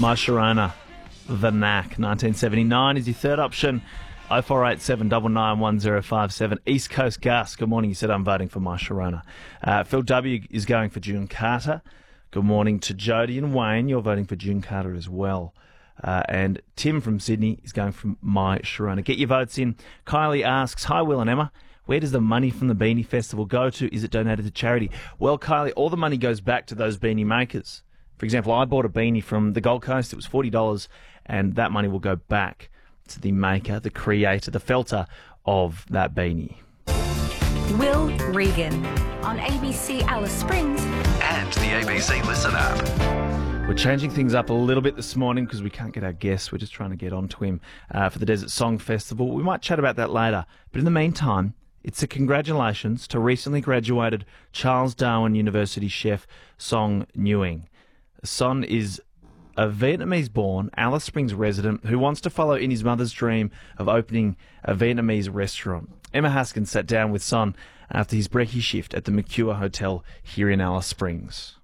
My Sharona, The Knack. 1979 is your third option. 0487 991 East Coast Gus, good morning. You said I'm voting for My Sharona. Phil W. is going for June Carter. Good morning to Jody and Wayne. You're voting for June Carter as well. And Tim from Sydney is going for My Sharona. Get your votes in. Kylie asks, hi Will and Emma, where does the money from the Beanie Festival go to? Is it donated to charity? Well, Kylie, all the money goes back to those beanie makers. For example, I bought a beanie from the Gold Coast. It was $40, and that money will go back to the maker, the creator, the felter of that beanie. Will Regan on ABC Alice Springs and the ABC Listen app. We're changing things up a little bit this morning because we can't get our guest. We're just trying to get onto him for the Desert Song Festival. We might chat about that later. But in the meantime, it's a congratulations to recently graduated Charles Darwin University chef Song Nguyen. Son is a Vietnamese-born Alice Springs resident who wants to follow in his mother's dream of opening a Vietnamese restaurant. Emma Haskins sat down with Son after his brekkie shift at the Mercure Hotel here in Alice Springs.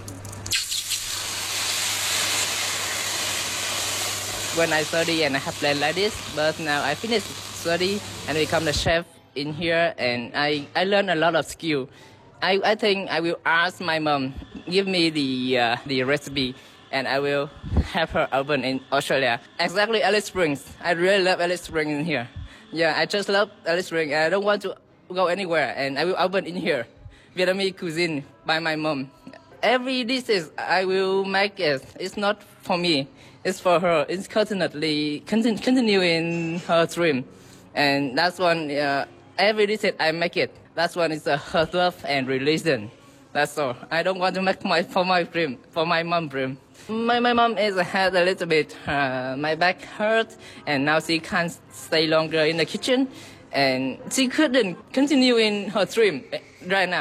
When I study and I have planned like this, but now I finished study and become the chef in here, and I learned a lot of skill. I think I will ask my mom give me the recipe, and I will have her open in Australia. Exactly, Alice Springs. I really love Alice Springs in here. Yeah, I just love Alice Springs. I don't want to go anywhere, and I will open in here. Vietnamese cuisine by my mom. Every dishes I will make it. It's not for me. It's for her. It's continuing her dream, and that's one. Every dish I make it. That's one is her love and religion. That's all. I don't want to make for my dream, for my mom dream. My mom had a little bit, my back hurt, and now she can't stay longer in the kitchen, and she couldn't continue in her dream right now.